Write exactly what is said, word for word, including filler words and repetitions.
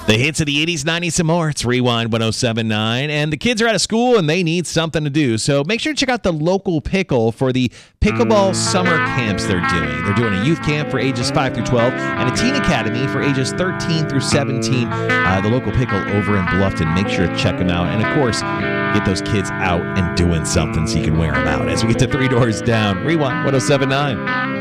The hits of the eighties, nineties, and more. It's Rewind one oh seven point nine. And the kids are out of school and they need something to do. So make sure to check out the local pickle for the pickleball summer camps they're doing. They're doing a youth camp for ages five through twelve and a teen academy for ages thirteen through seventeen. Uh, the local pickle over in Bluffton. Make sure to check them out. And of course, get those kids out and doing something so you can wear them out. As we get to Three Doors Down, Rewind one oh seven point nine.